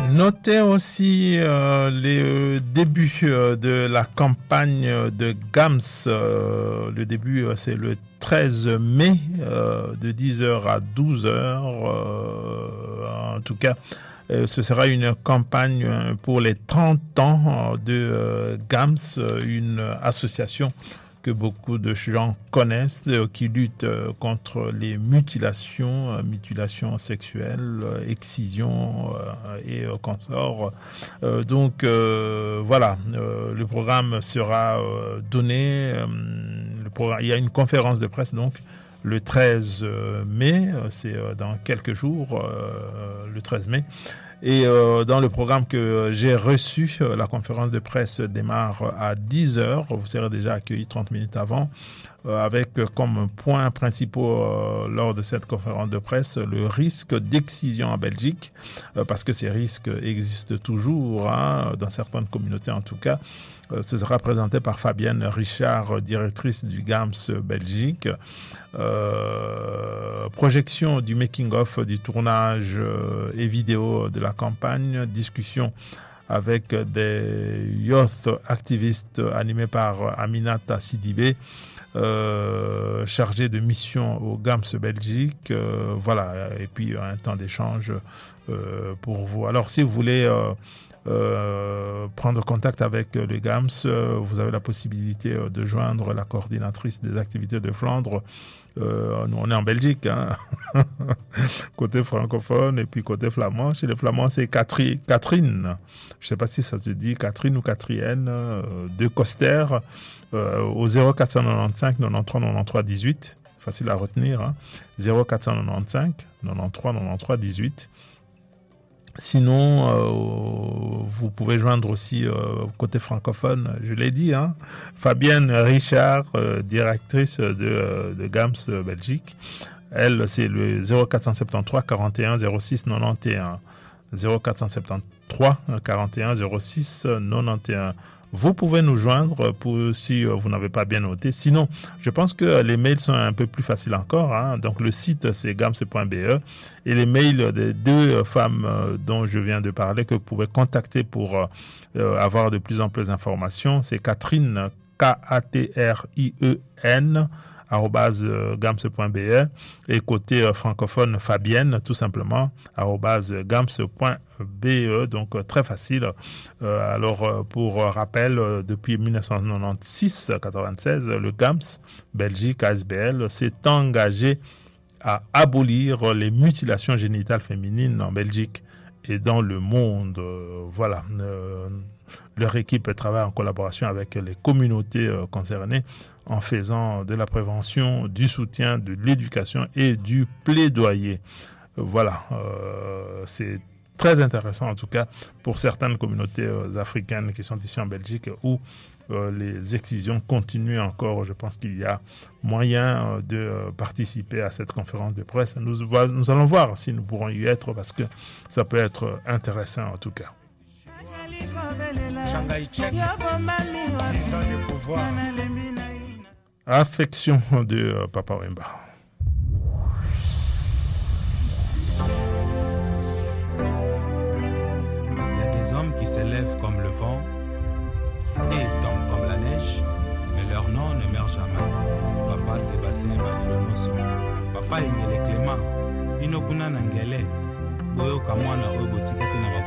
Notez aussi les débuts de la campagne de GAMS. Le début, c'est le 13 mai, de 10h à 12h. En tout cas, ce sera une campagne pour les 30 ans de GAMS, une association que beaucoup de gens connaissent, qui lutte contre les mutilations sexuelles, excisions et consorts. Donc voilà, le programme sera donné. Il y a une conférence de presse donc le 13 mai, c'est dans quelques jours, le 13 mai. Et dans le programme que j'ai reçu, la conférence de presse démarre à 10h. Vous serez déjà accueillis 30 minutes avant, avec comme points principaux lors de cette conférence de presse le risque d'excision en Belgique, parce que ces risques existent toujours, dans certaines communautés en tout cas. Ce sera présenté par Fabienne Richard, directrice du GAMS Belgique. Projection du making-of du tournage et vidéo de la campagne. Discussion avec des youth activistes animés par Aminata Sidibé, chargé de mission au GAMS Belgique. Voilà, et puis un temps d'échange pour vous. Alors, si vous voulez prendre contact avec le GAMS, vous avez la possibilité de joindre la coordinatrice des activités de Flandre. Nous, on est en Belgique, côté francophone, et puis côté flamand. Chez les flamands, c'est Catherine. Je ne sais pas si ça se dit Catherine ou Catrienne, de Coster, au 0495 93 93 18. Facile à retenir, 0495 93 93 18. Sinon, vous pouvez joindre aussi côté francophone, je l'ai dit, Fabienne Richard, directrice de GAMS Belgique. Elle, c'est le 0473 41 06 91. 0473 41 06 91. Vous pouvez nous joindre si vous n'avez pas bien noté. Sinon, je pense que les mails sont un peu plus faciles encore. Donc, le site, c'est gams.be. Et les mails des deux femmes dont je viens de parler, que vous pouvez contacter pour avoir de plus en plus d'informations, c'est Catherine, Katrien, @gams.be, et côté francophone, Fabienne, tout simplement, @gams.be. Donc très facile. Alors pour rappel, depuis 1996, le GAMS Belgique ASBL s'est engagé à abolir les mutilations génitales féminines en Belgique et dans le monde. Voilà. Leur équipe travaille en collaboration avec les communautés concernées en faisant de la prévention, du soutien, de l'éducation et du plaidoyer. Voilà, c'est très intéressant en tout cas pour certaines communautés africaines qui sont ici en Belgique où les excisions continuent encore. Je pense qu'il y a moyen de participer à cette conférence de presse. Nous allons voir si nous pourrons y être parce que ça peut être intéressant en tout cas. Affection de Papa Wemba. Il y a des hommes qui s'élèvent comme le vent et tombent comme la neige, mais leur nom ne meurt jamais. Papa Sébastien Balilonoso, Papa Ingele Clément, Binokuna Nangele, Boyo Kamwana Obotikaki na